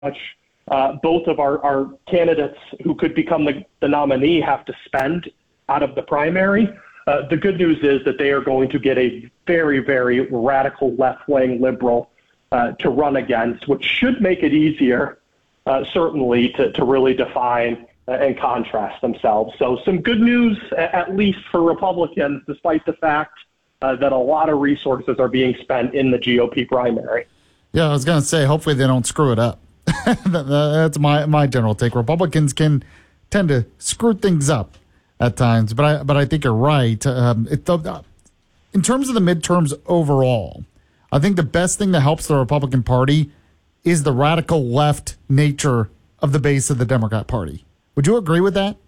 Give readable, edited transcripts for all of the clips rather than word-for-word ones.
both of our candidates who could become the nominee have to spend out of the primary. The good news is that they are going to get a very, very radical left-wing liberal to run against, which should make it easier, certainly, to really define and contrast themselves. So some good news, at least for Republicans, despite the fact that a lot of resources are being spent in the GOP primary. Yeah, I was going to say, hopefully they don't screw it up. That's my general take. Republicans can tend to screw things up at times, but I think you're right. In terms of the midterms overall, I think the best thing that helps the Republican Party is the radical left nature of the base of the Democrat Party. Would you agree with that?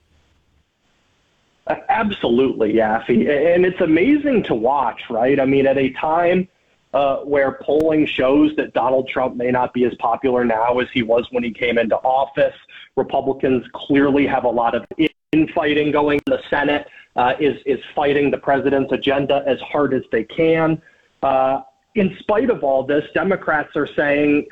Absolutely, Yaffe. And it's amazing to watch, right? I mean, at a time where polling shows that Donald Trump may not be as popular now as he was when he came into office, Republicans clearly have a lot of infighting going. The Senate is fighting the president's agenda as hard as they can. In spite of all this, Democrats are saying,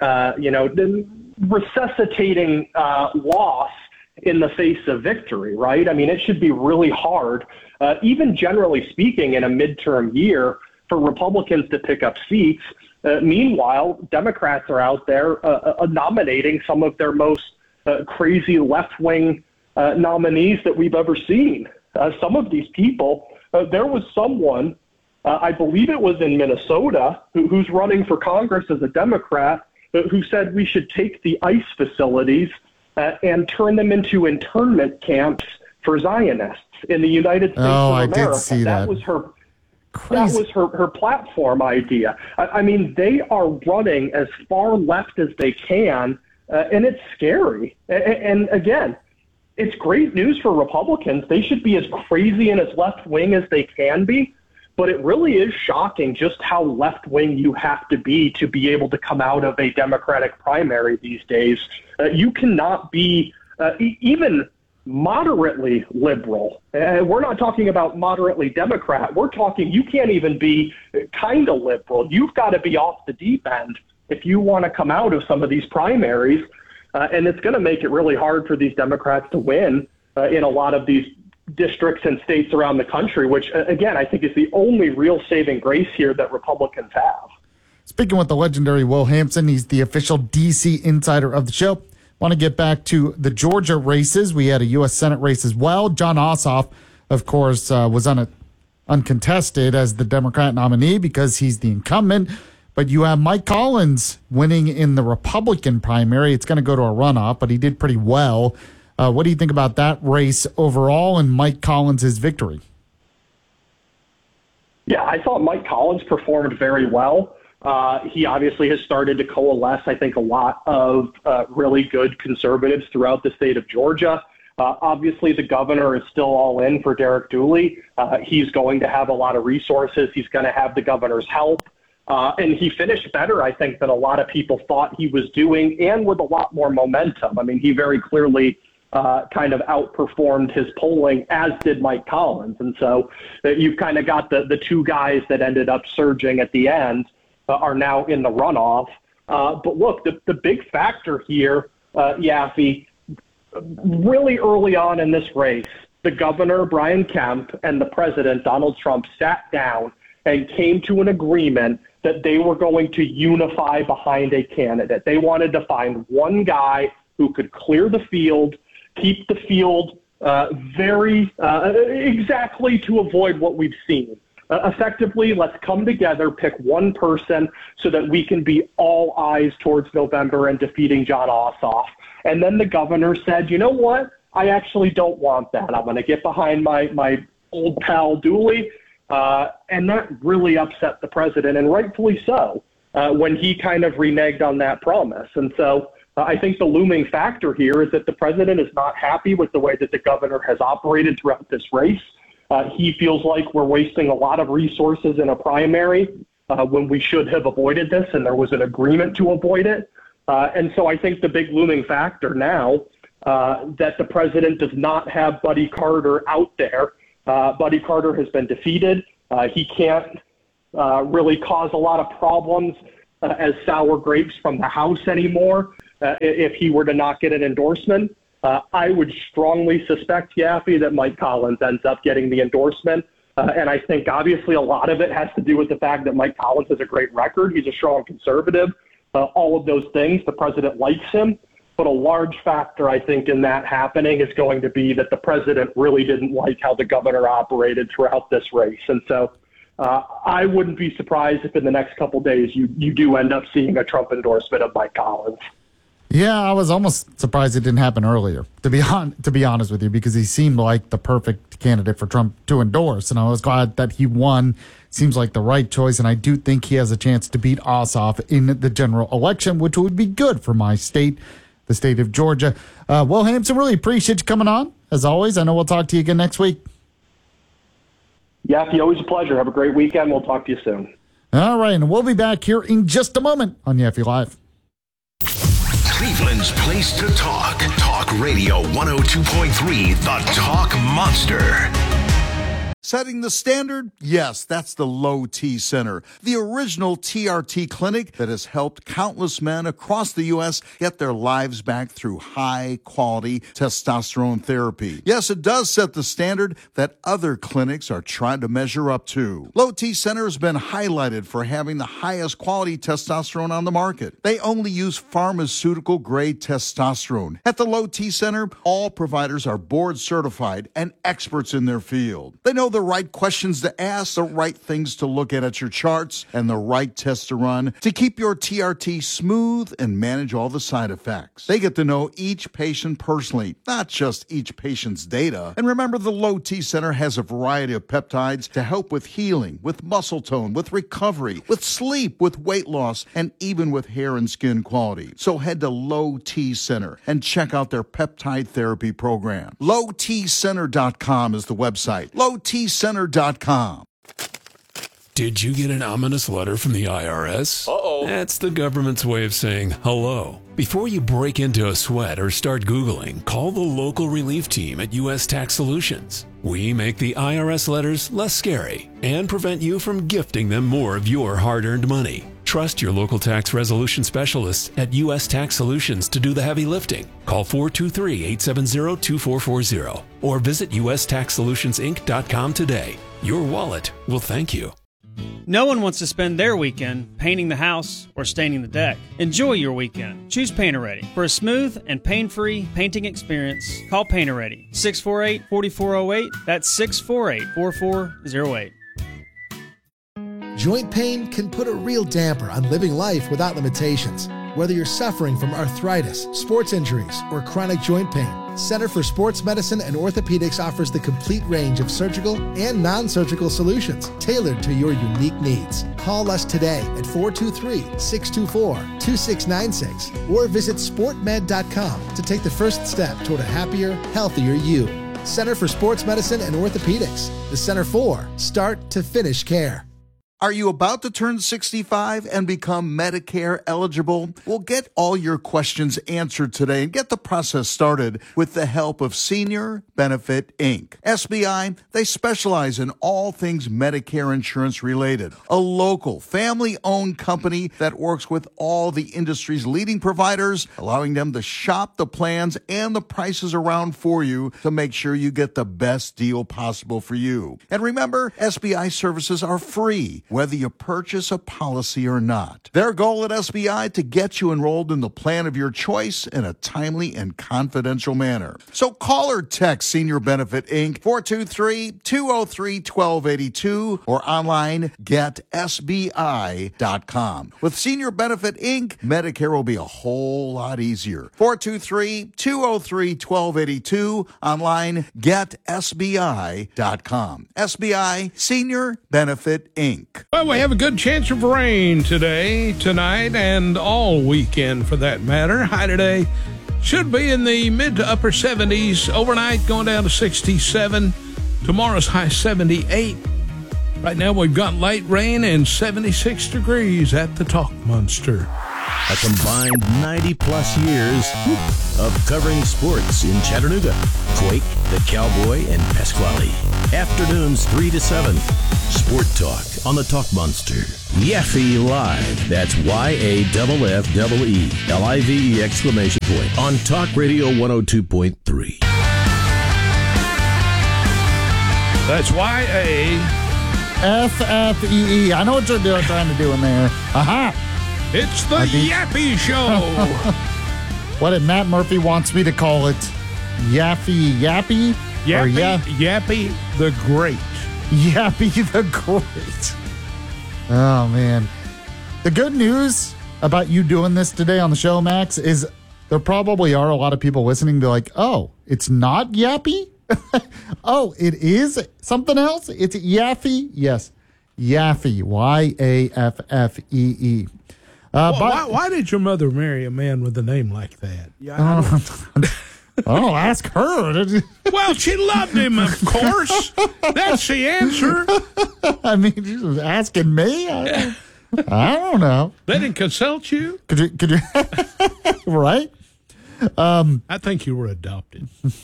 resuscitating loss in the face of victory, right? I mean, it should be really hard, even generally speaking, in a midterm year for Republicans to pick up seats. Meanwhile, Democrats are out there nominating some of their most crazy left-wing nominees that we've ever seen. Some of these people, there was someone, I believe it was in Minnesota, who's running for Congress as a Democrat, who said we should take the ICE facilities and turn them into internment camps for Zionists in the United States of America. I did see that. That was her platform idea. I mean, they are running as far left as they can, and it's scary. And again, it's great news for Republicans. They should be as crazy and as left-wing as they can be. But it really is shocking just how left-wing you have to be able to come out of a Democratic primary these days. You cannot be even moderately liberal. We're not talking about moderately Democrat. We're talking you can't even be kind of liberal. You've got to be off the deep end if you want to come out of some of these primaries. And it's going to make it really hard for these Democrats to win in a lot of these districts and states around the country, which, again, I think is the only real saving grace here that Republicans have. Speaking with the legendary Will Hampson, he's the official D.C. insider of the show. Want to get back to the Georgia races. We had a U.S. Senate race as well. Jon Ossoff, of course, was uncontested as the Democrat nominee because he's the incumbent. But you have Mike Collins winning in the Republican primary. It's going to go to a runoff, but he did pretty well. What do you think about that race overall and Mike Collins' victory? Yeah, I thought Mike Collins performed very well. He obviously has started to coalesce, I think, a lot of really good conservatives throughout the state of Georgia. Obviously, the governor is still all in for Derek Dooley. He's going to have a lot of resources. He's going to have the governor's help. And he finished better, I think, than a lot of people thought he was doing, and with a lot more momentum. I mean, he very clearly kind of outperformed his polling, as did Mike Collins. And so you've kind of got the two guys that ended up surging at the end are now in the runoff. But look, the big factor here, Yaffe, really early on in this race, the governor, Brian Kemp, and the president, Donald Trump, sat down and came to an agreement that they were going to unify behind a candidate. They wanted to find one guy who could clear the field, keep the field very exactly to avoid what we've seen. Effectively, let's come together, pick one person so that we can be all eyes towards November and defeating Jon Ossoff. And then the governor said, you know what? I actually don't want that. I'm going to get behind my old pal Dooley. And that really upset the president, and rightfully so, when he kind of reneged on that promise. And so I think the looming factor here is that the president is not happy with the way that the governor has operated throughout this race. He feels like we're wasting a lot of resources in a primary when we should have avoided this, and there was an agreement to avoid it. And so I think the big looming factor now that the president does not have Buddy Carter out there. Buddy Carter has been defeated. He can't really cause a lot of problems as sour grapes from the House anymore. if he were to not get an endorsement. I would strongly suspect, Yaffe, that Mike Collins ends up getting the endorsement. And I think obviously a lot of it has to do with the fact that Mike Collins has a great record. He's a strong conservative. All of those things, the president likes him. But a large factor, I think, in that happening is going to be that the president really didn't like how the governor operated throughout this race. And so I wouldn't be surprised if in the next couple days you do end up seeing a Trump endorsement of Mike Collins. Yeah, I was almost surprised it didn't happen earlier, to be honest with you, because he seemed like the perfect candidate for Trump to endorse, and I was glad that he won. Seems like the right choice, and I do think he has a chance to beat Ossoff in the general election, which would be good for my state, the state of Georgia. Will Hampson, really appreciate you coming on, as always. I know we'll talk to you again next week. Yaffe, always a pleasure. Have a great weekend. We'll talk to you soon. All right, and we'll be back here in just a moment on Yaffe Live. Cleveland's place to talk. Talk Radio 102.3, the Talk Monster. Setting the standard? Yes, that's the Low T Center, the original TRT clinic that has helped countless men across the U.S. get their lives back through high-quality testosterone therapy. Yes, it does set the standard that other clinics are trying to measure up to. Low T Center has been highlighted for having the highest quality testosterone on the market. They only use pharmaceutical-grade testosterone. At the Low T Center, all providers are board-certified and experts in their field. They know the right questions to ask, the right things to look at your charts, and the right tests to run to keep your TRT smooth and manage all the side effects. They get to know each patient personally, not just each patient's data. And remember, the Low T Center has a variety of peptides to help with healing, with muscle tone, with recovery, with sleep, with weight loss, and even with hair and skin quality. So head to Low T Center and check out their peptide therapy program. LowTCenter.com is the website. LowTCenter.com. Did you get an ominous letter from the IRS? Uh-oh. That's the government's way of saying hello. Before you break into a sweat or start Googling, call the local relief team at U.S. Tax Solutions. We make the IRS letters less scary and prevent you from gifting them more of your hard-earned money. Trust your local tax resolution specialists at U.S. Tax Solutions to do the heavy lifting. Call 423-870-2440 or visit USTaxSolutionsInc.com today. Your wallet will thank you. No one wants to spend their weekend painting the house or staining the deck. Enjoy your weekend. Choose Painter-Ready. For a smooth and pain-free painting experience, call Painter-Ready. 648-4408. That's 648-4408. Joint pain can put a real damper on living life without limitations. Whether you're suffering from arthritis, sports injuries, or chronic joint pain, Center for Sports Medicine and Orthopedics offers the complete range of surgical and non-surgical solutions tailored to your unique needs. Call us today at 423-624-2696 or visit sportmed.com to take the first step toward a happier, healthier you. Center for Sports Medicine and Orthopedics, the Center for Start to Finish Care. Are you about to turn 65 and become Medicare eligible? Well, get all your questions answered today and get the process started with the help of Senior Benefit, Inc. SBI, they specialize in all things Medicare insurance related. A local, family-owned company that works with all the industry's leading providers, allowing them to shop the plans and the prices around for you to make sure you get the best deal possible for you. And remember, SBI services are free, whether you purchase a policy or not. Their goal at SBI to get you enrolled in the plan of your choice in a timely and confidential manner. So call or text Senior Benefit Inc. 423-203-1282 or online getsbi.com. With Senior Benefit Inc., Medicare will be a whole lot easier. 423-203-1282, online getsbi.com. SBI Senior Benefit Inc. Well, we have a good chance of rain today, tonight, and all weekend for that matter. High today should be in the mid to upper 70s. Overnight going down to 67. Tomorrow's high 78. Right now we've got light rain and 76 degrees at the Talk Monster. A combined 90-plus years of covering sports in Chattanooga, Quake, the Cowboy, and Pasquale. Afternoons 3 to 7. Sport Talk on the Talk Monster. Yaffe Live. That's YAFFELIVE exclamation point. On Talk Radio 102.3. That's YAFFEE. I know what you're trying to do in there. Aha! It's the Yappy Show. What did Matt Murphy wants me to call it? Yappy? Yappy the Great. Yappy the Great. Oh, man. The good news about you doing this today on the show, Max, is there probably are a lot of people listening be like, oh, it's not Yappy? Oh, it is something else? It's Yaffee? Yes. Yaffee. YAFFEE. Why did your mother marry a man with a name like that? Oh, ask her. Well, she loved him, of course. That's the answer. I mean, she was asking me. I don't know. They didn't consult you? Could you? Right? I think you were adopted.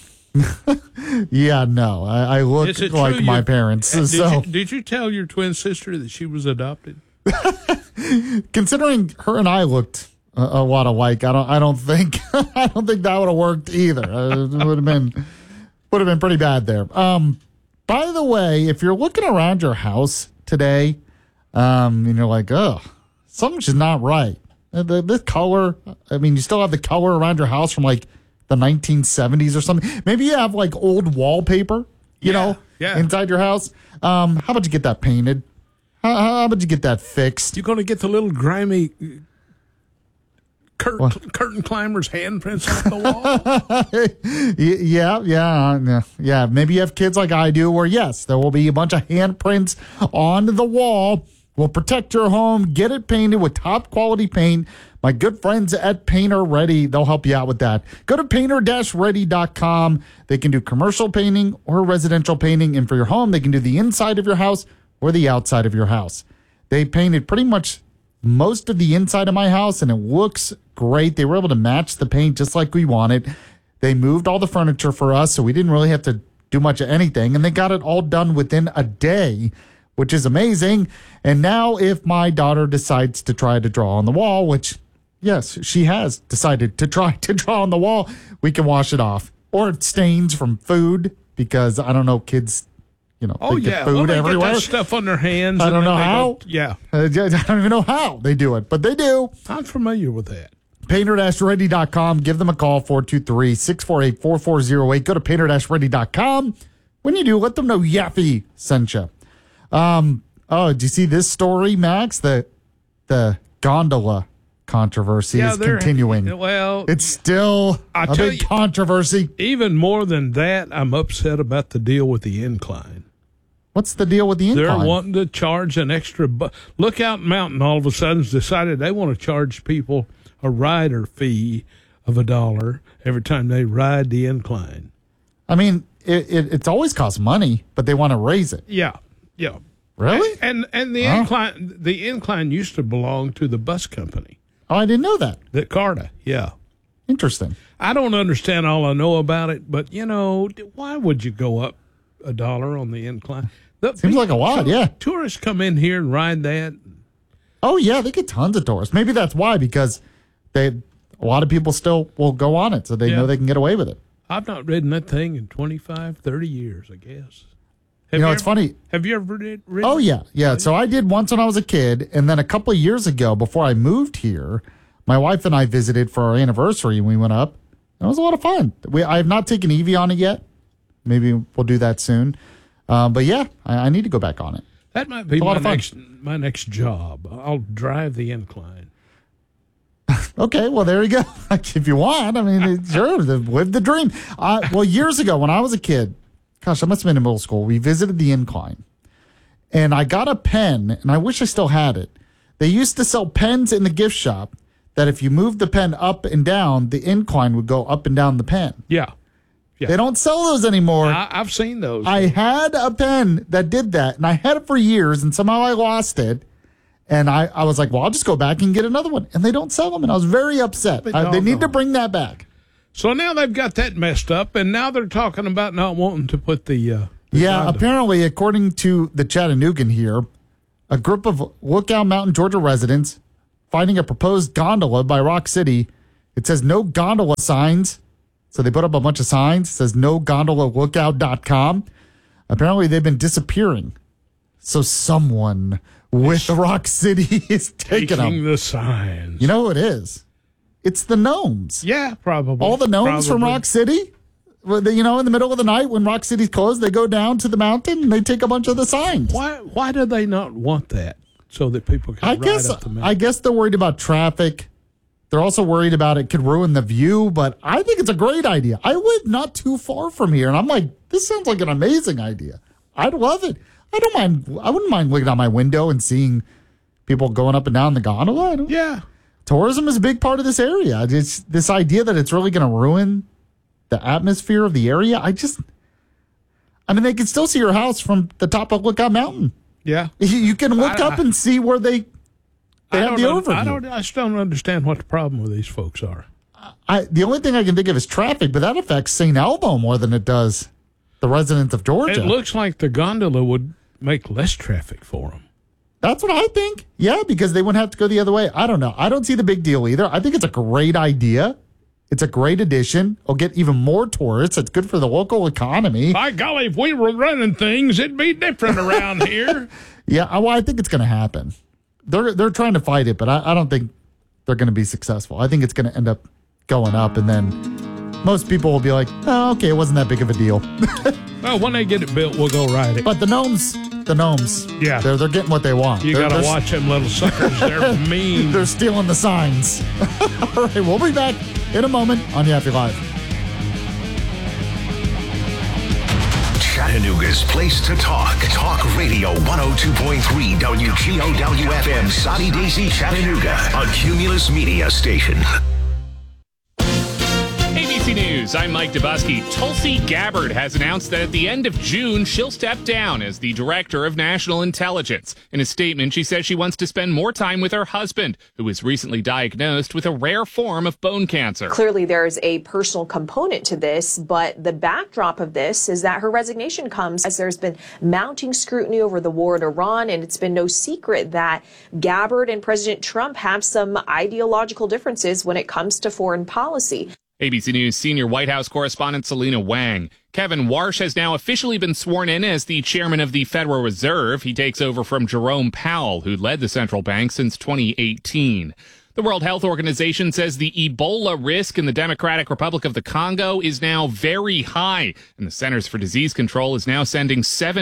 Yeah, no. I look like my parents. Did you tell your twin sister that she was adopted? Considering her and I looked a lot alike, I don't think that would have worked either. It would have been pretty bad there. By the way, if you're looking around your house today, and you're like, oh, something's just not right. This color, I mean, you still have the color around your house from like the 1970s or something. Maybe you have like old wallpaper, you know, inside your house. How about you get that painted? How about you get that fixed? You're going to get the little grimy curtain climbers' handprints off the wall? Yeah. Maybe you have kids like I do where, yes, there will be a bunch of handprints on the wall. We'll protect your home. Get it painted with top quality paint. My good friends at Painter Ready, they'll help you out with that. Go to painter-ready.com. They can do commercial painting or residential painting. And for your home, they can do the inside of your house or the outside of your house. They painted pretty much most of the inside of my house, and it looks great. They were able to match the paint just like we wanted. They moved all the furniture for us, so we didn't really have to do much of anything. And they got it all done within a day, which is amazing. And now if my daughter decides to try to draw on the wall, which, yes, she has decided to try to draw on the wall, we can wash it off. Or it stains from food because, I don't know, kids, they get food everywhere. Get that stuff on their hands. I don't know how. I don't even know how they do it, but they do. I'm familiar with that. Painter-ready.com. Give them a call, 423-648-4408. Go to painter-ready.com. When you do, let them know Yaffee sent you. Did you see this story, Max? The gondola controversy is continuing. Well, it's still a big controversy. Even more than that, I'm upset about the deal with the incline. What's the deal with the incline? They're wanting to charge an extra. Lookout Mountain all of a sudden has decided they want to charge people a rider fee of $1 every time they ride the incline. I mean, it's always cost money, but they want to raise it. Yeah. Really? And the incline used to belong to the bus company. Oh, I didn't know that. The CARTA, yeah. Interesting. I don't understand all I know about it, but, why would you go up $1 on the incline? Seems like a lot, yeah. Tourists come in here and ride that. Oh, yeah, they get tons of tourists. Maybe that's why, because a lot of people still will go on it, so they know they can get away with it. I've not ridden that thing in 25, 30 years, I guess. It's funny. Have you ever ridden? Oh, yeah. So I did once when I was a kid, and then a couple of years ago, before I moved here, my wife and I visited for our anniversary, and we went up. It was a lot of fun. I have not taken Evie on it yet. Maybe we'll do that soon. But yeah, I need to go back on it. That might be my next job. I'll drive the incline. Okay, well, there you go. If you want, I mean, sure, live the dream. Well, years ago when I was a kid, gosh, I must have been in middle school, we visited the incline. And I got a pen, and I wish I still had it. They used to sell pens in the gift shop that if you moved the pen up and down, the incline would go up and down the pen. Yeah. They don't sell those anymore. I've seen those. I had a pen that did that, and I had it for years, and somehow I lost it. And I was like, well, I'll just go back and get another one. And they don't sell them. And I was very upset. They need to bring that back. So now they've got that messed up, and now they're talking about not wanting to put the apparently, according to the Chattanoogan here, a group of Lookout Mountain, Georgia residents finding a proposed gondola by Rock City. It says no gondola signs. So they put up a bunch of signs. It says no gondola lookout.com. Apparently, they've been disappearing. So someone with Rock City is taking them. the signs. You know who it is? It's the gnomes. Yeah, probably. All the gnomes from Rock City. In the middle of the night when Rock City's closed, they go down to the mountain and they take a bunch of the signs. Why do they not want that so that people can ride up the mountain? I guess they're worried about traffic. They're also worried about it could ruin the view, but I think it's a great idea. I live not too far from here, and I'm like, this sounds like an amazing idea. I'd love it. I wouldn't mind looking out my window and seeing people going up and down the gondola. Yeah. Tourism is a big part of this area. It's this idea that it's really going to ruin the atmosphere of the area. They can still see your house from the top of Lookout Mountain. Yeah. You can look up and see where they have the overview. I still don't understand what the problem with these folks are. The only thing I can think of is traffic, but that affects St. Elmo more than it does the residents of Georgia. It looks like the gondola would make less traffic for them. That's what I think. Yeah, because they wouldn't have to go the other way. I don't know. I don't see the big deal either. I think it's a great idea. It's a great addition. It'll get even more tourists. It's good for the local economy. By golly, if we were running things, it'd be different around here. Yeah, well, I think it's going to happen. They're trying to fight it, but I don't think they're going to be successful. I think it's going to end up going up, and then most people will be like, oh, okay, it wasn't that big of a deal. Well, when they get it built, we'll go ride it. But the gnomes, yeah, they're getting what they want. You got to watch them little suckers. They're mean. They're stealing the signs. All right, we'll be back in a moment on Yappy Live. Chattanooga's place to talk. Talk Radio 102.3 WGOW-FM, Soddy Daisy, Chattanooga, a Cumulus Media station. ABC News, I'm Mike Dubusky. Tulsi Gabbard has announced that at the end of June, she'll step down as the Director of National Intelligence. In a statement, she says she wants to spend more time with her husband, who was recently diagnosed with a rare form of bone cancer. Clearly, there's a personal component to this, but the backdrop of this is that her resignation comes as there's been mounting scrutiny over the war in Iran, and it's been no secret that Gabbard and President Trump have some ideological differences when it comes to foreign policy. ABC News senior White House correspondent Selena Wang. Kevin Warsh has now officially been sworn in as the chairman of the Federal Reserve. He takes over from Jerome Powell, who led the central bank since 2018. The World Health Organization says the Ebola risk in the Democratic Republic of the Congo is now very high, and the Centers for Disease Control is now sending 7